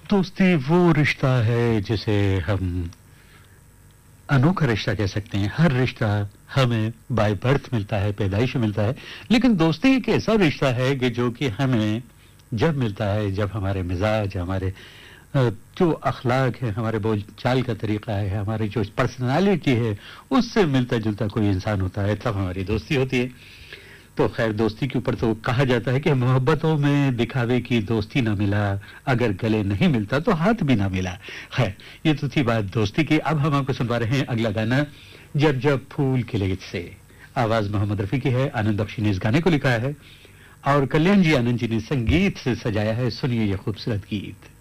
दोस्ती वो रिश्ता है जिसे हम अनोखा रिश्ता कह सकते हैं। हर रिश्ता हमें बाय बर्थ मिलता है, पैदाइश में मिलता है, लेकिन दोस्ती एक ऐसा रिश्ता है कि जो कि हमें जब मिलता है, जब हमारे मिजाज, हमारे जो अखलाक है, हमारे बोलचाल का तरीका है, हमारी जो पर्सनालिटी है, उससे मिलता जुलता कोई इंसान होता है, तब हमारी दोस्ती होती है। तो खैर, दोस्ती के ऊपर तो कहा जाता है कि मोहब्बतों में दिखावे की दोस्ती ना मिला, अगर गले नहीं मिलता तो हाथ भी ना मिला। खैर, ये तो थी बात दोस्ती की। अब हम आपको सुनवा रहे हैं अगला गाना, जब जब फूल खिले से। आवाज मोहम्मद रफी की है, आनंद बख्शी ने इस गाने को लिखा है और कल्याण जी आनंद जी ने संगीत से सजाया है। सुनिए ये खूबसूरत गीत।